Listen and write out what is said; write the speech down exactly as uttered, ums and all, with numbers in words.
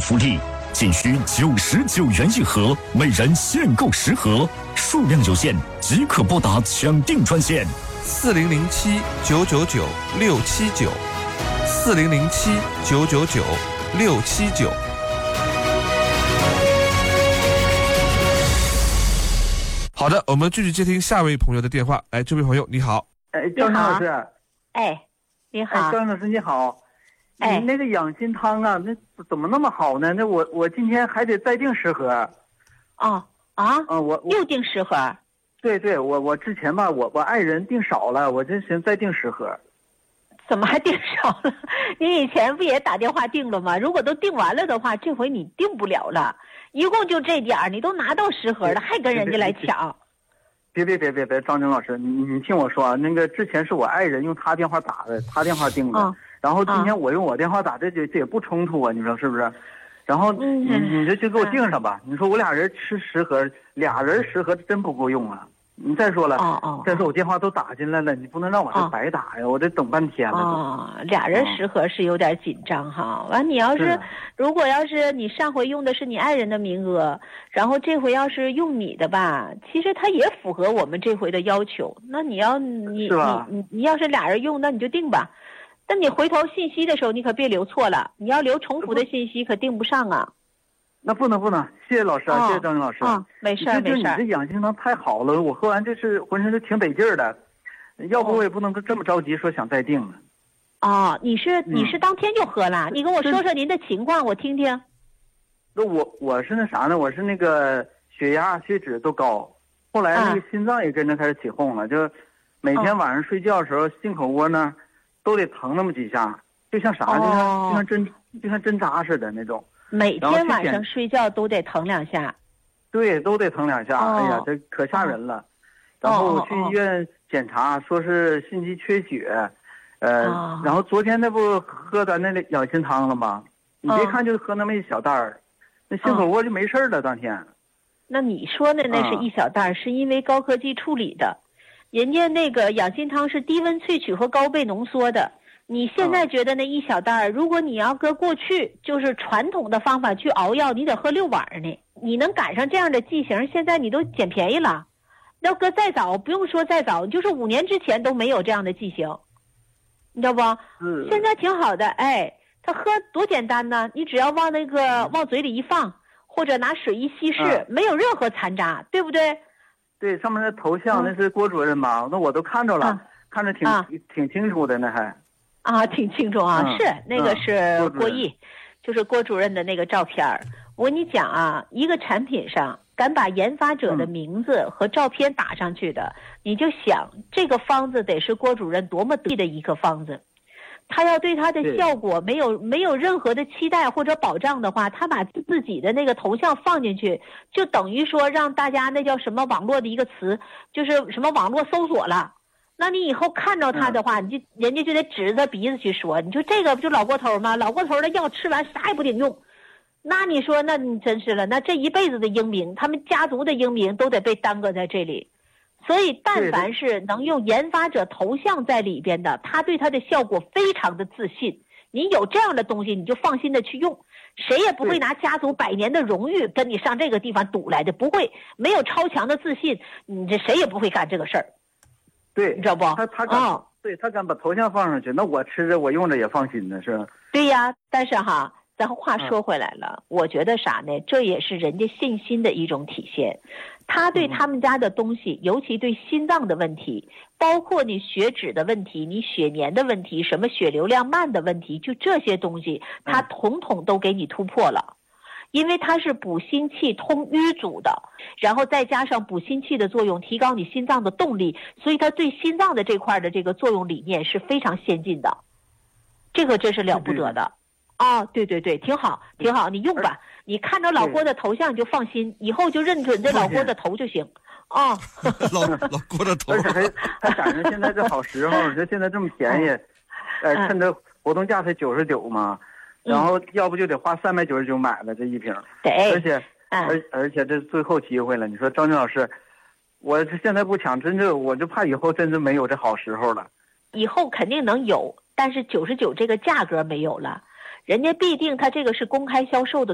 福利，仅需九十九元一盒，每人限购十盒，数量有限，即可拨打抢订专线四零零七九九九六七九，四零零七九九九六七九。好的，我们继续接听下位朋友的电话。哎，这位朋友你好。 哎，张老师。 哎，你好。 哎，张老师你好。 哎， 你那个养心汤啊，那怎么那么好呢？那我我今天还得再订十盒。 哦啊。 嗯，我又订十盒。 对对，我我之前吧，我我爱人订少了，我这寻思再订十盒。 怎么还订少了？你以前不也打电话订了吗？如果都订完了的话，这回你订不了了。一共就这点儿，你都拿到十盒了，还跟人家来抢？ 别别别别别，张真老师，你你听我说啊，那个之前是我爱人用他电话打的，他电话订的， 哦、 然后今天我用我电话打，这这这也不冲突啊，你说是不是？然后你、 嗯、 你这就给我订上吧。嗯、你说我俩人吃十盒，俩人十盒真不够用啊。你再说了， 哦哦， 再说我电话都打进来了，你不能让我这白打呀，哦、我这等半天了。 哦，俩人十盒是有点紧张哈。完，你要是, 是如果要是你上回用的是你爱人的名额，然后这回要是用你的吧，其实它也符合我们这回的要求。那你要你你你你要是俩人用，那你就定吧。但你回头信息的时候，你可别留错了，你要留重复的信息，可定不上啊。 那不能不能，谢谢老师啊，哦、谢谢张云老师。 啊、哦，没事没事。 你这养心汤太好了，我喝完这是浑身都挺得劲儿的，要不我也不能这么着急说想再订呢。 哦，你是你是当天就喝了？嗯、你跟我说说您的情况，我听听。 那我我是那啥呢？我是那个血压、血脂都高，后来那个心脏也跟着开始起哄了，啊、就每天晚上睡觉的时候，心口窝呢都得疼那么几下，就像啥，就像、哦、就像针就像针扎似的那种。 每天晚上睡觉都得疼两下， 对，都得疼两下。哦、哎呀，这可吓人了。哦、然后我去医院检查，说是心肌缺血。呃，哦、然后昨天那不喝咱那养心汤了吗？你别看就喝那么一小袋儿，哦、那心口窝就没事了。当天。 那你说的那是一小袋，是因为高科技处理的，人家那个养心汤是低温萃取和高倍浓缩的。你现在觉得那一小袋，如果你要搁过去就是传统的方法去熬药，你得喝六碗呢。你能赶上这样的剂型，现在你都捡便宜了。要搁再早，不用说再早，就是五年之前都没有这样的剂型，你知道不？ 嗯。 现在挺好的，哎，他喝多简单呢，你只要往那个往嘴里一放，或者拿水一稀释，嗯、没有任何残渣，对不对？ 对，上面的头像、嗯、那是郭主任吧？那我都看着了，嗯、看着挺、啊、挺清楚的，那还。 啊，挺清楚啊，嗯、是那个是郭毅，嗯、就是郭主任的那个照片儿。我跟你讲啊，一个产品上敢把研发者的名字和照片打上去的，嗯、你就想这个方子得是郭主任多么对的一个方子。他要对他的效果没有没有任何的期待或者保障的话，他把自己的那个头像放进去，就等于说让大家那叫什么网络的一个词，就是什么网络搜索了。那你以后看着他的话，嗯、你就人家就得指着他鼻子去说，你说这个不就老郭头吗？老郭头的药吃完啥也不顶用，那你说那你真是了，那这一辈子的英名，他们家族的英名都得被耽搁在这里。所以但凡是能用研发者头像在里边的，他对他的效果非常的自信。你有这样的东西，你就放心的去用，谁也不会拿家族百年的荣誉跟你上这个地方赌来的，不会，没有超强的自信，你这谁也不会干这个事儿。 对， 你知道不？ 他他敢，哦、对他敢把头像放上去，那我吃着我用着也放心的，是吧？ 对呀，但是哈，咱话说回来了，嗯、我觉得啥呢？这也是人家信心的一种体现。他对他们家的东西，嗯、尤其对心脏的问题，包括你血脂的问题、你血粘的问题、什么血流量慢的问题，就这些东西，他统统都给你突破了。嗯因为它是补心气通淤阻的，然后再加上补心气的作用，提高你心脏的动力，所以它对心脏的这块的这个作用理念是非常先进的，这个真是了不得的。哦，对对对，挺好挺好，你用吧，你看着老郭的头像你就放心，以后就认准这老郭的头就行。哦， 老老郭的头， 而且还还赶上现在这好时候，这现在这么便宜，呃，趁着活动价才九十九嘛。然后要不就得花三百九十九买了这一瓶， 对， 而且，而而且这是最后机会了。你说张军老师，我这现在不抢，真正我就怕以后真是没有这好时候了。 以后肯定能有，但是九十九这个价格没有了，人家必定他这个是公开销售的。